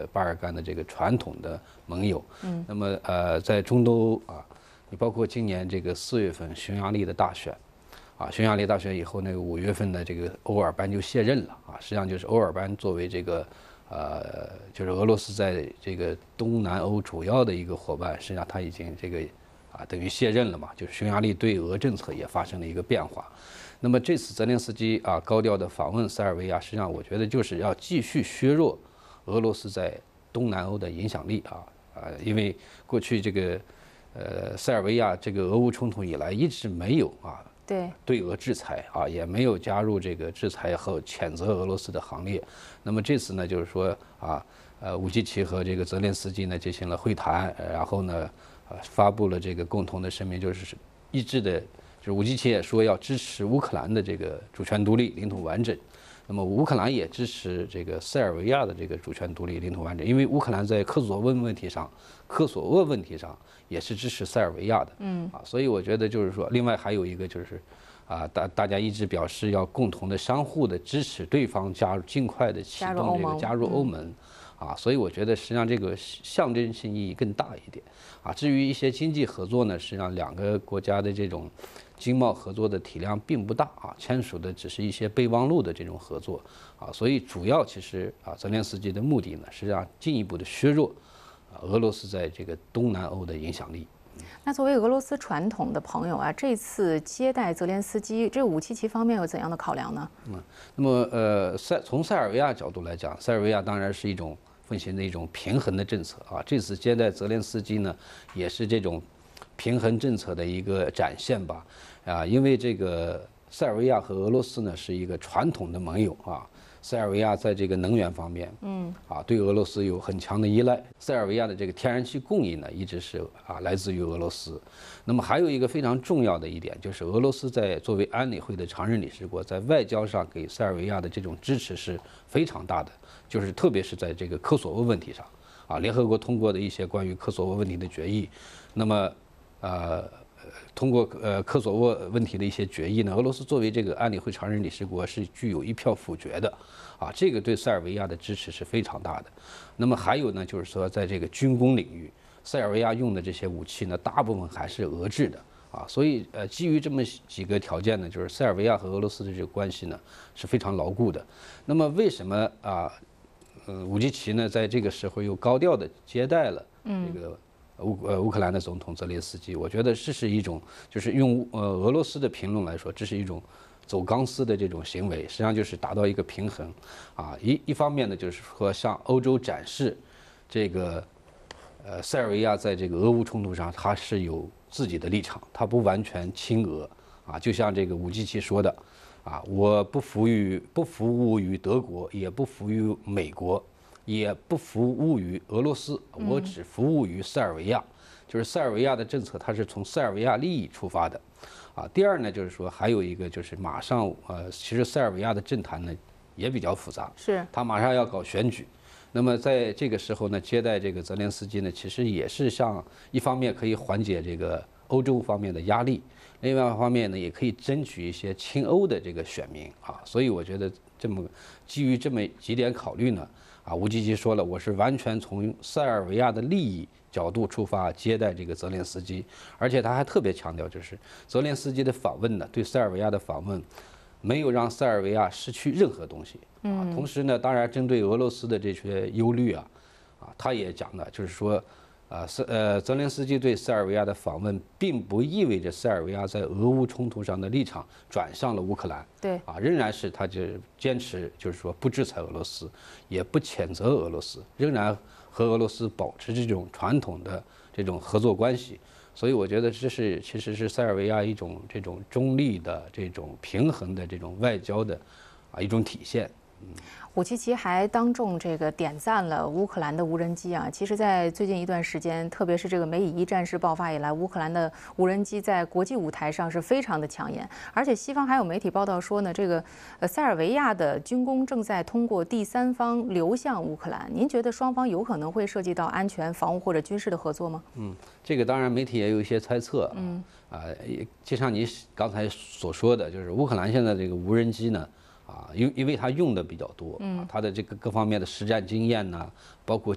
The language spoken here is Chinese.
巴尔干的这个传统的盟友。那么在中东欧啊，你包括今年这个4月份匈牙利的大选。匈牙利大选以后，那个5月份的这个欧尔班就卸任了实际上就是欧尔班作为这个就是俄罗斯在这个东南欧主要的一个伙伴，实际上他已经这个等于卸任了嘛，就是匈牙利对俄政策也发生了一个变化。那么这次泽连斯基高调的访问塞尔维亚，实际上我觉得就是要继续削弱俄罗斯在东南欧的影响力因为过去这个塞尔维亚这个俄乌冲突以来一直没有对俄制裁也没有加入这个制裁和谴责俄罗斯的行列。那么这次呢，就是说武基奇和这个泽连斯基呢进行了会谈，然后呢发布了这个共同的声明，就是一致的，就是武基奇也说要支持乌克兰的这个主权独立、领土完整。那么乌克兰也支持这个塞尔维亚的这个主权独立、领土完整，因为乌克兰在科索沃问题上也是支持塞尔维亚的，所以我觉得就是说，另外还有一个就是大家一直表示要共同的、相互的支持对方尽快的启动这个加入欧盟，所以我觉得实际上这个象征性意义更大一点，至于一些经济合作呢，实际上两个国家的这种经贸合作的体量并不大签署的只是一些备忘录的这种合作所以主要其实泽连斯基的目的呢，实际上进一步的削弱俄罗斯在这个东南欧的影响力。 那作为俄罗斯传统的朋友这次接待泽连斯基，这武契奇方面有怎样的考量呢？ 那么从塞尔维亚角度来讲，塞尔维亚当然是一种奉行的一种平衡的政策这次接待泽连斯基呢，也是这种平衡政策的一个展现吧因为这个塞尔维亚和俄罗斯呢是一个传统的盟友塞尔维亚在这个能源方面，对俄罗斯有很强的依赖。塞尔维亚的这个天然气供应呢，一直是来自于俄罗斯。那么还有一个非常重要的一点，就是俄罗斯在作为安理会的常任理事国，在外交上给塞尔维亚的这种支持是非常大的，就是特别是在这个科索沃问题上联合国通过的一些关于科索沃问题的决议，那么通过科索沃问题的一些决议呢，俄罗斯作为这个安理会常任理事国是具有1票否决的这个对塞尔维亚的支持是非常大的。那么还有呢，就是说在这个军工领域，塞尔维亚用的这些武器呢，大部分还是俄制的所以基于这么几个条件呢，就是塞尔维亚和俄罗斯的这个关系呢是非常牢固的。那么为什么武基奇呢在这个时候又高调的接待了这个乌克兰的总统泽连斯基？我觉得这是一种，就是用俄罗斯的评论来说，这是一种走钢丝的这种行为，实际上就是达到一个平衡一方面呢，就是说向欧洲展示这个塞尔维亚在这个俄乌冲突上，它是有自己的立场，它不完全亲俄就像这个武基奇说的我不服务于德国，也不服于美国，也不服务于俄罗斯，我只服务于塞尔维亚。就是塞尔维亚的政策，它是从塞尔维亚利益出发的第二呢，就是说还有一个就是马上其实塞尔维亚的政坛呢也比较复杂， 是他马上要搞选举。那么在这个时候呢，接待这个泽连斯基呢，其实也是一方面可以缓解这个欧洲方面的压力，另外一方面呢，也可以争取一些亲欧的这个选民所以我觉得基于这么几点考虑呢，武基奇说了，我是完全从塞尔维亚的利益角度出发接待这个泽连斯基，而且他还特别强调，就是泽连斯基的访问呢，对塞尔维亚的访问没有让塞尔维亚失去任何东西同时呢，当然针对俄罗斯的这些忧虑他也讲了，就是说泽连斯基对塞尔维亚的访问，并不意味着塞尔维亚在俄乌冲突上的立场转向了乌克兰。 对仍然是他就坚持，就是说不制裁俄罗斯，也不谴责俄罗斯，仍然和俄罗斯保持这种传统的这种合作关系。所以我觉得这其实是塞尔维亚一种这种中立的、这种平衡的这种外交的一种体现。 武契奇还当众点赞了乌克兰的无人机其实，在最近一段时间，特别是这个美以一战事爆发以来，乌克兰的无人机在国际舞台上是非常的抢眼。而且西方还有媒体报道说呢，这个塞尔维亚的军工正在通过第三方流向乌克兰。您觉得双方有可能会涉及到安全、防务或者军事的合作吗？ 这个当然媒体也有一些猜测就像你刚才所说的，就是乌克兰现在这个无人机呢。因为它用的比较多它的这个各方面的实战经验呢，包括